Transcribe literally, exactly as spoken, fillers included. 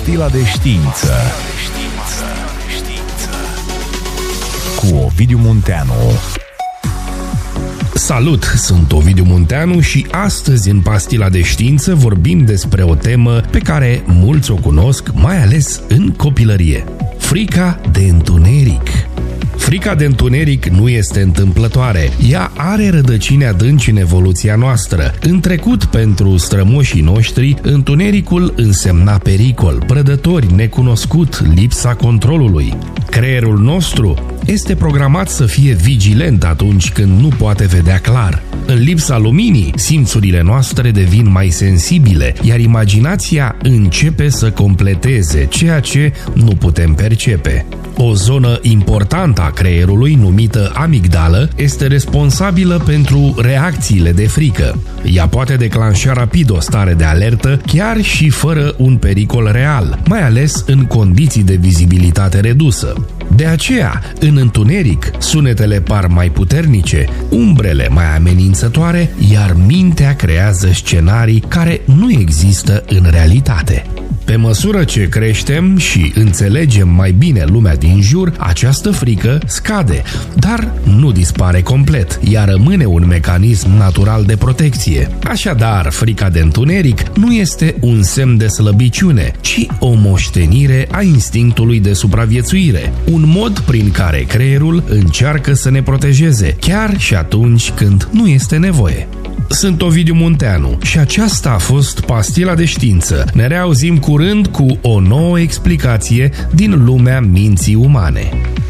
Pastila de știință cu Ovidiu Munteanu. Salut, sunt Ovidiu Munteanu și astăzi în Pastila de știință vorbim despre o temă pe care mulți o cunosc, mai ales în copilărie. Frica de întuneric. Frica de întuneric nu este întâmplătoare. Ea are rădăcini adânci în evoluția noastră. În trecut, pentru strămoșii noștri, întunericul însemna pericol, prădători, necunoscut, lipsa controlului. Creierul nostru este programat să fie vigilent atunci când nu poate vedea clar. În lipsa luminii, simțurile noastre devin mai sensibile, iar imaginația începe să completeze ceea ce nu putem percepe. O zonă importantă a creierului, numită amigdală, este responsabilă pentru reacțiile de frică. Ea poate declanșa rapid o stare de alertă, chiar și fără un pericol real, mai ales în condiții de vizibilitate redusă. De aceea, în întuneric, sunetele par mai puternice, umbrele mai amenințătoare, iar mintea creează scenarii care nu există în realitate. Pe măsură ce creștem și înțelegem mai bine lumea din jur, această frică scade, dar nu dispare complet, ea rămâne un mecanism natural de protecție. Așadar, frica de întuneric nu este un semn de slăbiciune, ci o moștenire a instinctului de supraviețuire, un mod prin care creierul încearcă să ne protejeze, chiar și atunci când nu este nevoie. Sunt Ovidiu Munteanu și aceasta a fost Pastila de știință. Ne reauzim curând cu o nouă explicație din lumea minții umane.